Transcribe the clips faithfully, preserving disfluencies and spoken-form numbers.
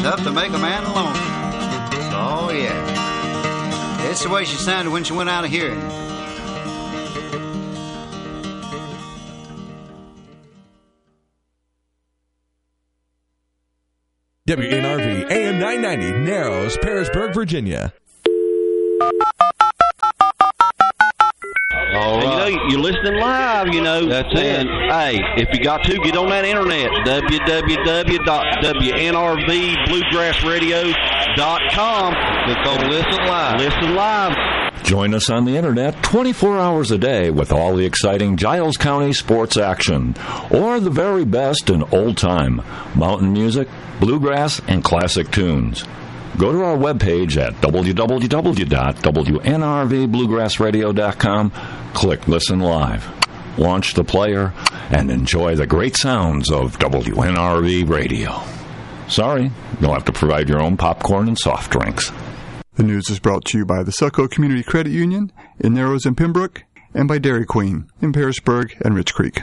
enough to make a man lonesome. Oh, yeah. It's the way she sounded when she went out of hearing. W N R V A M nine ninety, Narrows, Pearisburg, Virginia. All right. You know, you're listening live, you know. That's and, it. Hey, if you got to, get on that internet, w w w dot w n r v bluegrass radio dot com. Click on Listen Live. Listen Live. Join us on the internet twenty-four hours a day with all the exciting Giles County sports action, or the very best in old-time mountain music, bluegrass, and classic tunes. Go to our webpage at w w w dot w n r v bluegrass radio dot com, click Listen Live, launch the player, and enjoy the great sounds of W N R V Radio. Sorry, you'll have to provide your own popcorn and soft drinks. The news is brought to you by the Selco Community Credit Union in Narrows and Pembroke, and by Dairy Queen in Pearisburg and Rich Creek.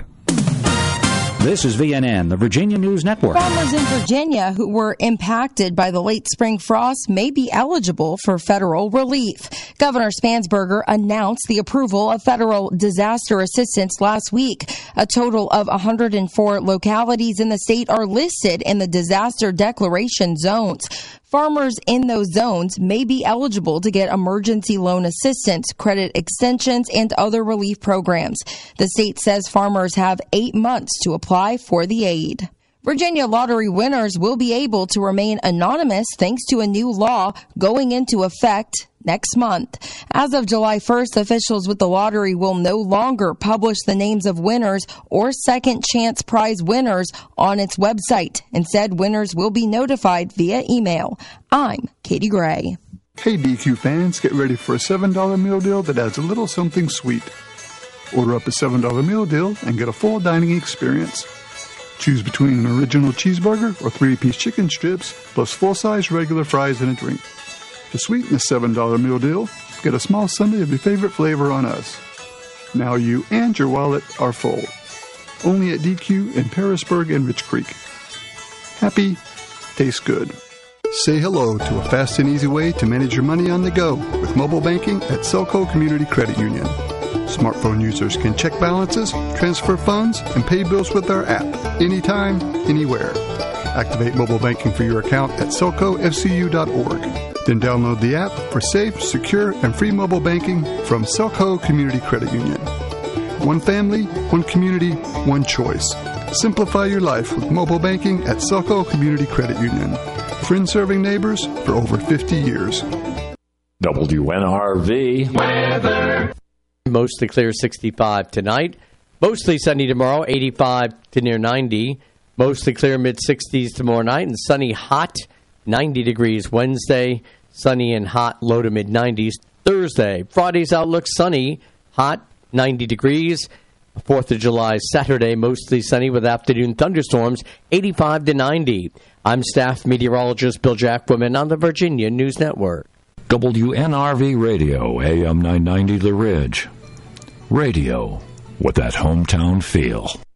This is V N N, the Virginia News Network. Farmers in Virginia who were impacted by the late spring frost may be eligible for federal relief. Governor Spansberger announced the approval of federal disaster assistance last week. A total of one hundred four localities in the state are listed in the disaster declaration zones. Farmers in those zones may be eligible to get emergency loan assistance, credit extensions, and other relief programs. The state says farmers have eight months to apply for the aid. Virginia lottery winners will be able to remain anonymous thanks to a new law going into effect next month. As of July first, officials with the lottery will no longer publish the names of winners or second chance prize winners on its website. Instead, winners will be notified via email. I'm Katie Gray. Hey D Q fans, get ready for a seven dollar meal deal that adds a little something sweet. Order up a seven dollar meal deal and get a full dining experience. Choose between an original cheeseburger or three-piece chicken strips, plus full-size regular fries and a drink. To sweeten the seven dollar meal deal, get a small sundae of your favorite flavor on us. Now you and your wallet are full. Only at D Q in Pearisburg and Rich Creek. Happy, tastes good. Say hello to a fast and easy way to manage your money on the go with mobile banking at Selco Community Credit Union. Smartphone users can check balances, transfer funds, and pay bills with our app anytime, anywhere. Activate mobile banking for your account at selco f c u dot org. Then download the app for safe, secure, and free mobile banking from Selco Community Credit Union. One family, one community, one choice. Simplify your life with mobile banking at Selco Community Credit Union. Friends serving neighbors for over fifty years. W N R V weather. Mostly clear, sixty-five tonight. Mostly sunny tomorrow, eighty-five to near ninety. Mostly clear, mid-sixties tomorrow night. And sunny, hot, ninety degrees Wednesday. Sunny and hot, low to mid-nineties Thursday. Friday's outlook, sunny, hot, ninety degrees. fourth of July, Saturday, mostly sunny with afternoon thunderstorms, eighty-five to ninety. I'm staff meteorologist Bill Jackwoman on the Virginia News Network. W N R V Radio, A M nine ninety The Ridge. Radio with that hometown feel.